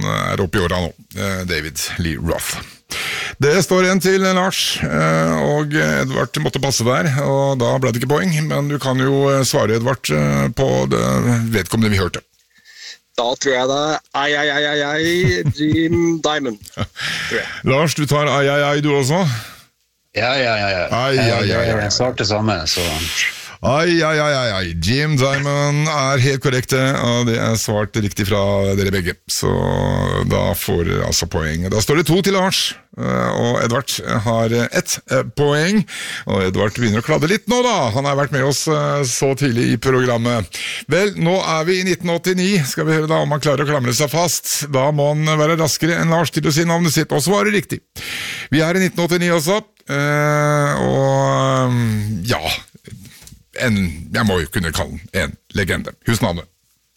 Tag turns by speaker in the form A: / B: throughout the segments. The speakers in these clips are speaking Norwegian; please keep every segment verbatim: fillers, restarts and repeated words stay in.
A: er oppe i åra nå, David Lee Roth. Det står en til, Lars, og Edvard måtte passe der, og da ble det ikke poeng, men du kan jo svare, Edvard, på det vedkommende vi hørte.
B: Da tror jeg det er ai, ai, ai, ai, ai, Jim Diamond, tror jeg.
A: Lars, du tar ai, ai, ai, du også?
C: Ja, ja, ja, ja.
A: Ai, ai, ai, ai.
C: Jeg svarte samme, så...
A: Ai, ai, ai, ai, ai. Jim Diamond er helt korrekte, og det er svart riktig fra dere begge. Så da får dere altså poeng. Da står det to til Lars, og Edvard har ett poeng. Og Edvard begynner å kladde litt nå da. Han har vært med oss så tidlig i programmet. Vel, nå er vi i nitten åttini. Skal vi høre da om han klarer å klamre seg fast. Da må han være raskere enn Lars til å si navnet sitt, og svare riktig. Vi er i nitten åttini også, og ja... En, jeg må jo kunne kalle den en legende. Husk navnet.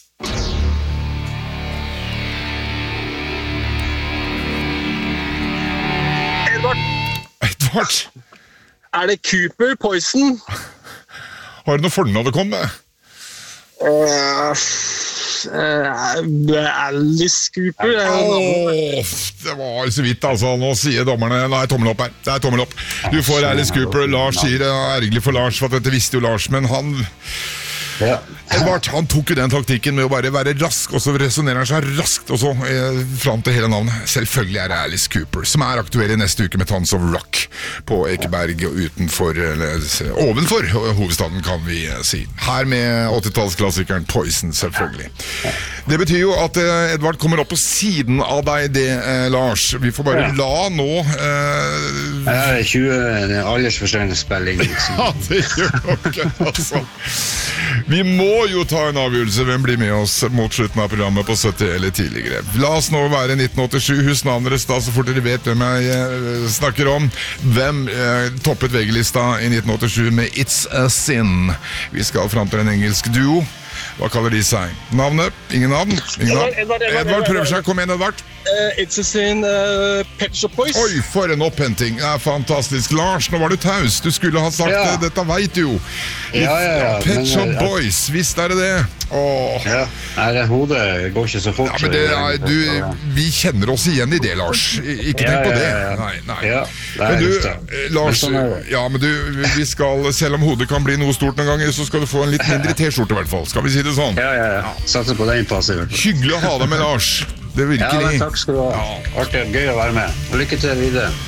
B: Edvard.
A: Edvard?
B: Er det Cooper, Poison?
A: Har du noe fornavn å komme med?
B: Uh, uh, Alice Cooper.
A: Åh, det var så vidt altså. Nå sier dommerne, nei, tommel opp her. Det er tommel opp. Du får Alice Cooper. Lars sier det er ergerlig for Lars, for dette visste jo Lars, men han...
C: Ja.
A: Edvard, han tok jo den taktikken med å bare være rask, og så resonerer han seg raskt og så eh, frem til hele navnet. Selvfølgelig er det Alice Cooper, som er aktuell i neste uke med Tons of Rock på Ekeberg og utenfor, eller ovenfor hovedstaden, kan vi si. Her med åttitallsklassikeren Poison, selvfølgelig. Det betyr jo at eh, Edvard kommer opp på siden av deg, det, eh, Lars. Vi får bare
C: ja.
A: la nå... Eh...
C: Det er tjue aldersforstående spilling. Liksom.
A: Ja, det gjør dere, altså. Vi må jo ta en avgjørelse. Hvem blir med oss mot slutten av programmet på sytti eller tidligere? La oss nå være nitten åttisju. Husk navnet deres da, så fort dere vet hvem jeg eh, snakker om. Hvem eh, toppet V G-lista i nitten åttisju med It's a Sin? Vi skal frem til en engelsk duo. Hva kaller de seg? Navnet? Ingen navn? Ingen navn.
B: Edvard, Edvard, Edvard,
A: Edvard prøver seg. Kom igjen, Edvard.
B: Uh, it's a Sin, uh, Pet Shop Boys.
A: Oi, for en opphenting. Det er fantastisk. Lars, nå var du taus. Du skulle ha sagt
C: ja.
A: det. Dette vet du jo.
C: Ja, ja, ja.
A: Pet Shop
C: men,
A: Boys, visst er det det. Åh.
C: Ja. Nei, det hodet går ikke så fort.
A: Ja, men det er, du, vi kjenner oss igjen i det, Lars. Ikke tenk på det. Nei, nei.
C: Ja, det
A: men du, Lars, ja, men du, vi skal, selv om hodet kan bli noe stort noen ganger, så skal du få en litt mindre t-skjorte i hvert fall. Skal vi si det sånn?
C: Ja, ja, ja. Satser på den passer.
A: Hyggelig å ha deg med, Lars. Det virkelig.
C: Ja, men takk skal du ha. Artig, gøy å være med. Og lykke til videre.